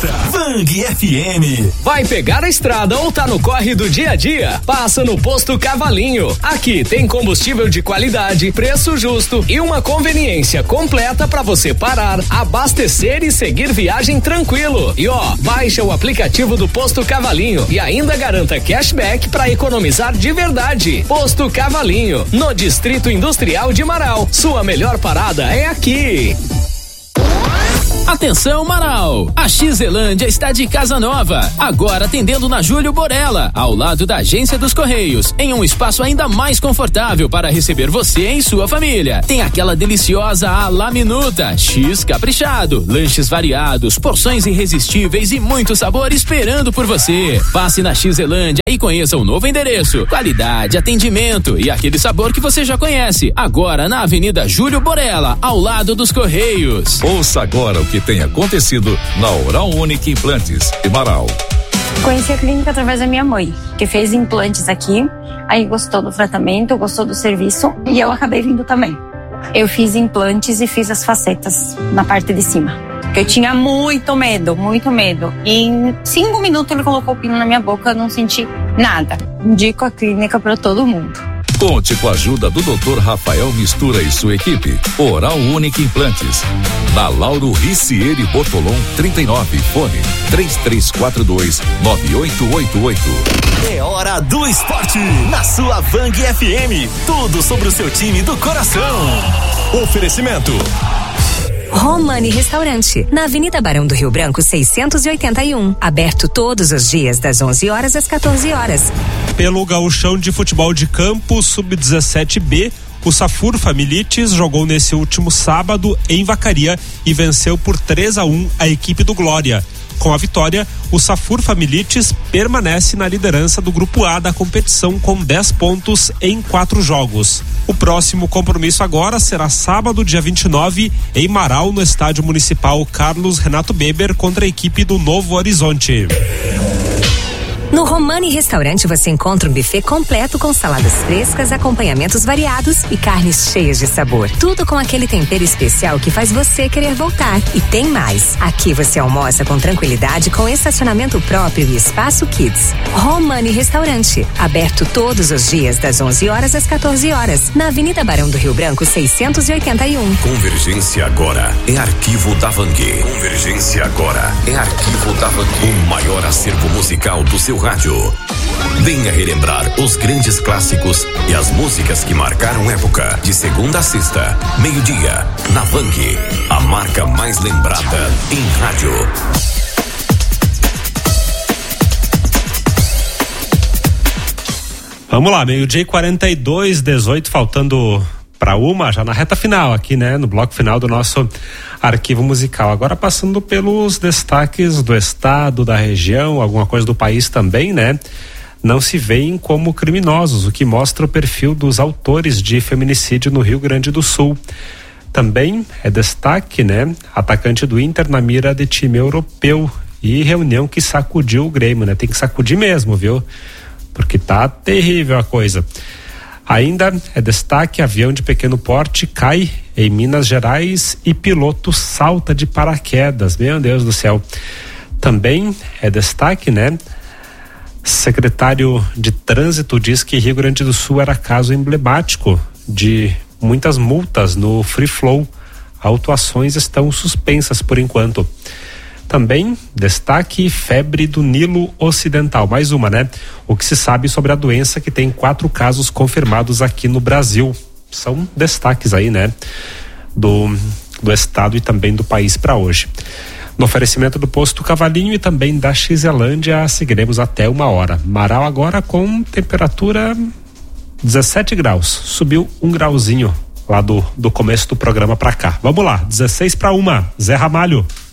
Extra Vang FM. Vai pegar a estrada ou tá no corre do dia a dia? Passa no Posto Cavalinho. Aqui tem combustível de qualidade, preço justo e uma conveniência completa para você parar, abastecer e seguir viagem tranquilo. E baixa o aplicativo do Posto Cavalinho e ainda garanta cashback para economizar de verdade. Posto Cavalinho, no Distrito Industrial de Marau. Sua melhor parada é aqui. Atenção, Marau! A X-Zelândia está de casa nova, agora atendendo na Júlio Borella, ao lado da Agência dos Correios, em um espaço ainda mais confortável para receber você e sua família. Tem aquela deliciosa à la minuta, X caprichado, lanches variados, porções irresistíveis e muito sabor esperando por você. Passe na X-Zelândia e conheça o novo endereço, qualidade, atendimento e aquele sabor que você já conhece, agora na Avenida Júlio Borella, ao lado dos Correios. Ouça agora o que tem acontecido na Oral Unique Implantes de Marau. Conheci a clínica através da minha mãe, que fez implantes aqui, aí gostou do tratamento, gostou do serviço e eu acabei vindo também. Eu fiz implantes e fiz as facetas na parte de cima. Eu tinha muito medo, muito medo. E em 5 minutos ele colocou o pino na minha boca, eu não senti nada. Indico a clínica para todo mundo. Conte com a ajuda do Dr. Rafael Mistura e sua equipe. Oral Unique Implantes. Na Lauro Ricieri Bortolom 39, fone 3342-9888. É hora do esporte na sua Vang FM. Tudo sobre o seu time do coração. Oferecimento Romani Restaurante, na Avenida Barão do Rio Branco 681, aberto todos os dias das 11 horas às 14 horas. Pelo Gauchão de Futebol de Campo Sub-17B, o Safur Familites jogou nesse último sábado em Vacaria e venceu por 3-1 a equipe do Glória. Com a vitória, o Safur Familites permanece na liderança do Grupo A da competição com 10 pontos em 4 jogos. O próximo compromisso agora será sábado, dia 29, em Marau, no Estádio Municipal Carlos Renato Beber, contra a equipe do Novo Horizonte. No Romani Restaurante você encontra um buffet completo com saladas frescas, acompanhamentos variados e carnes cheias de sabor. Tudo com aquele tempero especial que faz você querer voltar. E tem mais. Aqui você almoça com tranquilidade, com estacionamento próprio e espaço kids. Romani Restaurante, aberto todos os dias das 11 horas às 14 horas, na Avenida Barão do Rio Branco 681. Convergência agora é arquivo da Vang. Convergência agora é arquivo da Vang. O maior acervo musical do seu rádio. Venha relembrar os grandes clássicos e as músicas que marcaram época, de segunda a sexta, meio-dia, na Vang, a marca mais lembrada em rádio. Vamos lá, meio-dia e 42, 18, faltando para uma, já na reta final aqui, né? No bloco final do nosso arquivo musical. Agora passando pelos destaques do estado, da região, alguma coisa do país também, né? Não se veem como criminosos, o que mostra o perfil dos autores de feminicídio no Rio Grande do Sul. Também é destaque, né? Atacante do Inter na mira de time europeu e reunião que sacudiu o Grêmio, né? Tem que sacudir mesmo, viu? Porque tá terrível a coisa. Ainda é destaque: avião de pequeno porte cai em Minas Gerais e piloto salta de paraquedas. Meu Deus do céu. Também é destaque, né? Secretário de Trânsito diz que Rio Grande do Sul era caso emblemático de muitas multas no Free Flow. Autuações estão suspensas por enquanto. Também destaque: febre do Nilo Ocidental, mais uma, né? O que se sabe sobre a doença, que tem 4 casos confirmados aqui no Brasil. São destaques aí, né? Do estado e também do país para hoje. No oferecimento do Posto Cavalinho e também da X-Zelândia, seguiremos até 1h. Marau agora com temperatura 17 graus, subiu 1 grauzinho lá do começo do programa para cá. Vamos lá, 16 para 1, Zé Ramalho.